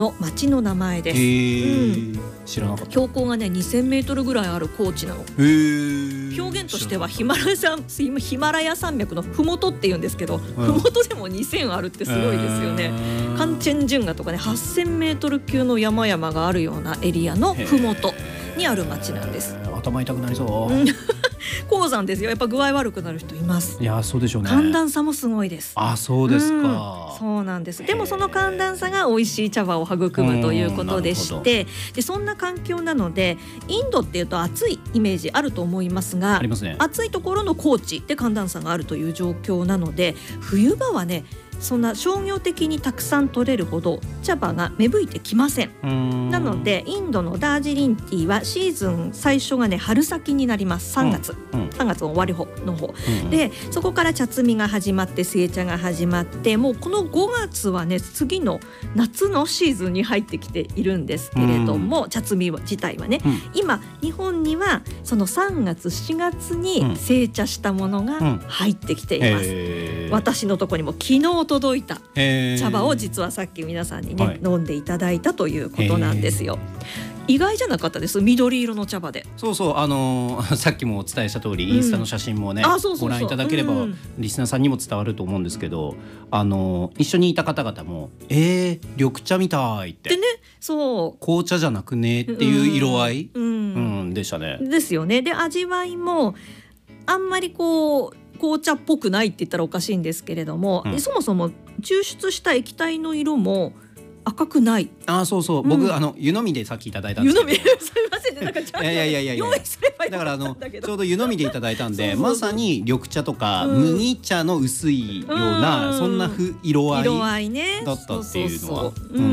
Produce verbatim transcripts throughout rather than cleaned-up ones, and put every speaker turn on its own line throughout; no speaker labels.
の町の名前です。
へー、
うん、
知らなかった。
標高がねにせんメートルぐらいある高地なの。
へー、
表現としてはヒマラヤ山ヒマラヤ山脈のふもとって言うんですけど、
うん、
ふもとでもにせんあるってすごいですよね。カンチェンジュンガとかねはっせんメートル級の山々があるようなエリアのふもとにある町なんです。
頭痛くなりそう。
高山ですよ。やっぱ具合悪くなる人います。
いや、そうでしょうね。
寒暖差もすごいです。
あ、そうですか。
うん、そうなんです。でもその寒暖差が美味しい茶葉を育むということでして、でそんな環境なのでインドっていうと暑いイメージあると思いますが、
ありますね。
暑いところの高地で寒暖差があるという状況なので、冬場はねそんな商業的にたくさん取れるほど茶葉が芽吹いてきません。なのでインドのダージリンティーはシーズン最初がね春先になります。さんがつ、うんうん、さんがつの終わりの方、うんうん、でそこから茶摘みが始まって製茶が始まって、もうこのごがつはね次の夏のシーズンに入ってきているんですけれども、うん、茶摘み自体はね、うん、今日本にはそのさんがつしがつに製茶したものが入ってきています、うん、私のところにも昨日届いた茶葉を実はさっき皆さんにね、はい、飲んでいただいたということなんですよ。意外じゃなかったです？緑色の茶葉で。
そうそう、あのー、さっきもお伝えした通り、うん、インスタの写真もねご覧いただければ、うん、リスナーさんにも伝わると思うんですけど、あのー、一緒にいた方々もえー、緑茶みたいってでね、そう紅茶じゃなくねっていう色合い、うんうんうん、でしたね。
ですよね。で味わいもあんまりこう紅茶っぽくないって言ったらおかしいんですけれども、うん、そもそも抽出した液体の色も赤くない。
あ、そうそう、僕、うん、あの湯飲みでさっきいただいたんですけど、
湯飲みすいませんね、なんかちゃんと
いやいやいやいや
用意すればいい
だからあのちょうど湯飲みでいただいたんで
そうそうそう、
まさに緑茶とか、
うん、
麦茶の薄いような、うん、そんなふ色合い
色合いね
だったっていうのは、
そうそうそう、うん、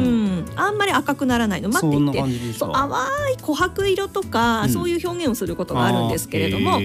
あんまり赤くならないの。待っていて、そう淡い琥珀色とか、うん、そういう表現をすることがあるんですけれども、うん、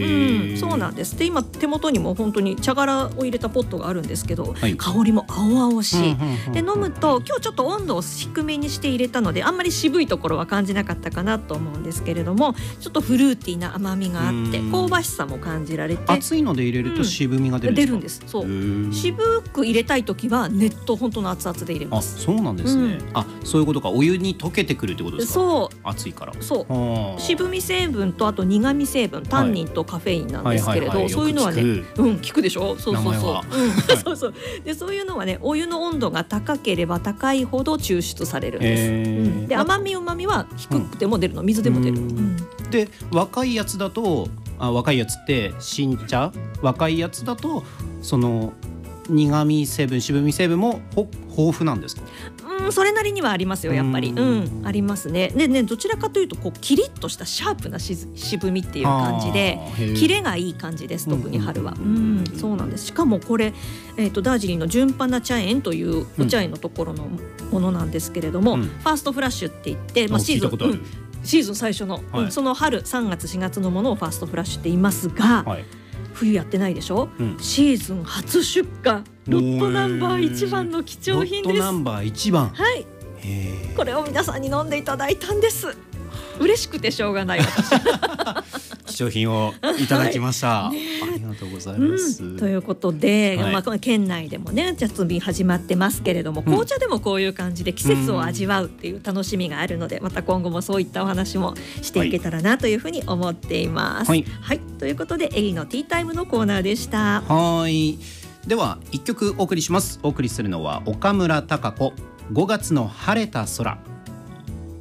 そうなんです。で今手元にも本当に茶殻を入れたポットがあるんですけど、はい、香りも青々しい、うんうんうん、で飲むと今日ちょっと温度を低めにして入れたのであんまり渋いところは感じなかったかなと思うんですけれども、ちょっとフルーティーな甘みがあって香ばしさも感じられて、
熱いので入れると渋みが出るんですか？
出るんです。そう渋く入れたいときは熱湯本当の熱々で入れます。
あ、そうなんですね、うん、あ、そういうことか。お湯に溶けてくるってことですか？
そう
熱いから。
そう渋み成分とあと苦味成分、タンニンとカフェインなんですけれど、はいはいはいはい、そういうのはね、うん、効くでしょ。そうそうそう、うん、そうそうでそういうのはねお湯の温度が高ければ高いほど抽出されるんです、うん、で甘みうまみは低くても出るの、うん、水でも出る、うん、
で若いやつだとあ若いやつって新茶若いやつだとその苦味成分渋み成分も豊富なんですか？
うん、それなりにはありますよやっぱり、うん、ありますね。でねどちらかというとこうキリッとしたシャープなし渋みっていう感じでキレがいい感じです。特に春は、うんうん、そうなんです。しかもこれ、えーと、ダージリンのジュンパナ茶園というお茶園のところのものなんですけれども、うん、ファーストフラッシュって言って、まあ、シーズン、うん、シーズン最初の、はい、うん、その春さんがつしがつのものをファーストフラッシュって言いますが、はい、冬やってないでしょ、うん、シーズン初出荷ロットナンバーいちばんの貴重品です。
ロットナンバーいちばん、
はい、へこれを皆さんに飲んでいただいたんです。嬉しくてしょうがない私
貴重品をいただきました、はいね、ありがとうございます、
うん、ということで、はい、まあ、この県内でもね茶摘み始まってますけれども、紅茶でもこういう感じで季節を味わうっていう楽しみがあるので、また今後もそういったお話もしていけたらなというふうに思っています、はいはい、ということでエリのティータイムのコーナーでした。
はい、ではいっきょくお送りします。お送りするのは岡村孝子、ごがつの晴れた空。